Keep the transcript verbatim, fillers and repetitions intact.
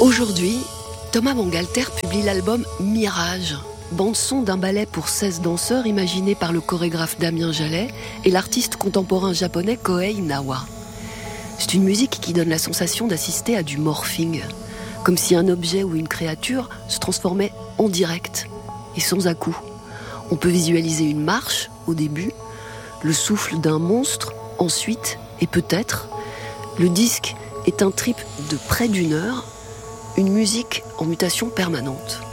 Aujourd'hui, Thomas Bangalter publie l'album Mirage, bande-son d'un ballet pour seize danseurs imaginé par le chorégraphe Damien Jallet et l'artiste contemporain japonais Kohei Nawa. C'est une musique qui donne la sensation d'assister à du morphing, comme si un objet ou une créature se transformait en direct et sans à-coup. On peut visualiser une marche au début, le souffle d'un monstre ensuite, et peut-être, le disque est un trip de près d'une heure, une musique en mutation permanente.